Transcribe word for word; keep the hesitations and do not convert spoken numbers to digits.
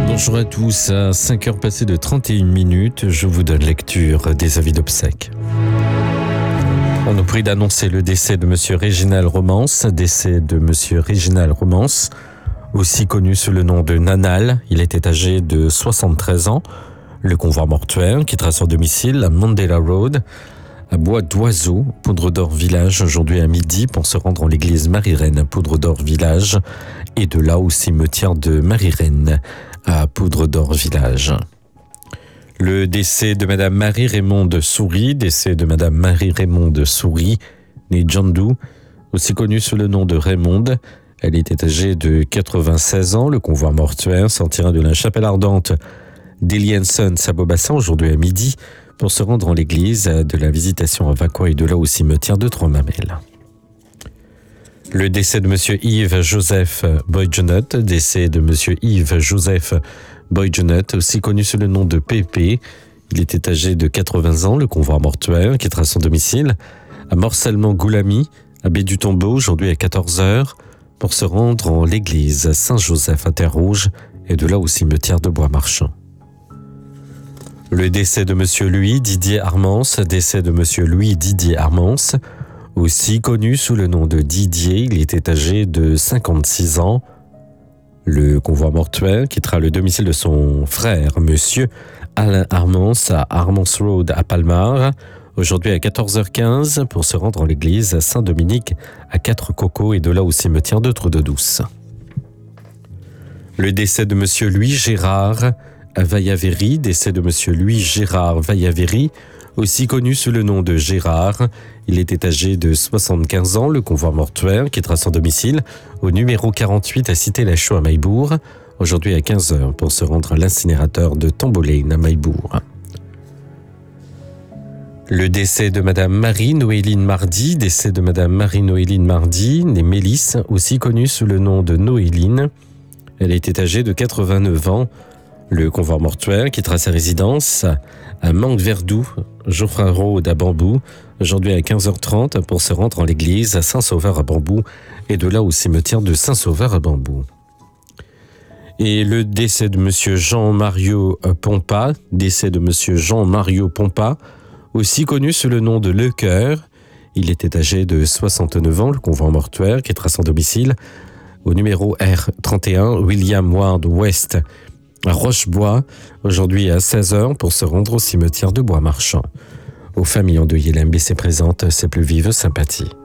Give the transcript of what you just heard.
Bonjour à tous, à cinq heures passées de trente et une minutes, je vous donne lecture des avis d'obsèques. On nous prie d'annoncer le décès de Monsieur Réginald Romance, décès de Monsieur Réginald Romance, aussi connu sous le nom de Nanal. Il était âgé de soixante-treize ans. Le convoi mortuaire quittera son domicile à Mandela Road, à Bois d'Oiseau, Poudre d'Or Village, aujourd'hui à midi, pour se rendre en l'église Marie-Reine à Poudre d'Or Village, et de là au cimetière de Marie-Reine à Poudre d'Or Village. Le décès de Madame Marie-Raymonde Souris, décès de Madame Marie-Raymonde Souris, née Djandou, aussi connue sous le nom de Raymonde. Elle était âgée de quatre-vingt-seize ans. Le convoi mortuaire sortira de la chapelle ardente d'Elienson à Beaubassin, aujourd'hui à midi, pour se rendre en l'église de la Visitation à Vacquois et de là au cimetière de Trois-Mamelles. Le décès de Monsieur Yves Joseph Boygenot, décès de Monsieur Yves Joseph Boygenot, aussi connu sous le nom de Pépé. Il était âgé de quatre-vingts ans. Le convoi mortuaire quittera son domicile à Morcellement-Goulamy, à Baie-du-Tombeau, aujourd'hui à quatorze heures, pour se rendre en l'église Saint-Joseph à Terre-Rouge et de là au cimetière de Bois-Marchand. Le décès de Monsieur Louis Didier Armance, décès de Monsieur Louis Didier Armance, aussi connu sous le nom de Didier. Il était âgé de cinquante-six ans. Le convoi mortuaire quittera le domicile de son frère, Monsieur Alain Armance, à Armance Road à Palmar, aujourd'hui à quatorze heures quinze, pour se rendre en l'église Saint-Dominique à Quatre-Cocos et de là au cimetière de Trou-de-Douce. Le décès de Monsieur Louis Gérard Vaillaveri, décès de Monsieur Louis Gérard Vaillaveri, aussi connu sous le nom de Gérard. Il était âgé de soixante-quinze ans. Le convoi mortuaire quittera son domicile au numéro quarante-huit à Cité-la-Chaux à Maillebourg, aujourd'hui à quinze heures, pour se rendre à l'incinérateur de Tombolane à Maillebourg. Le décès de Madame Marie-Noéline Mardy, décès de Madame Marie-Noéline Mardy, née Mélisse, aussi connue sous le nom de Noéline. Elle était âgée de quatre-vingt-neuf ans. Le convoi mortuaire quittera sa résidence à Manque-Verdou, Geoffroy Road à Bambou, aujourd'hui à quinze heures trente, pour se rendre en l'église à Saint-Sauveur à Bambou et de là au cimetière de Saint-Sauveur à Bambou. Et le décès de Monsieur Jean-Mario Pompa, décès de Monsieur Jean-Mario Pompa, aussi connu sous le nom de Lecoeur. Il était âgé de soixante-neuf ans. Le convoi mortuaire quittera son domicile au numéro R trente et un, William Ward West, à Rochebois, aujourd'hui à seize heures, pour se rendre au cimetière de Bois-Marchand. Aux familles endeuillées, l'M B C présente ses plus vives sympathies.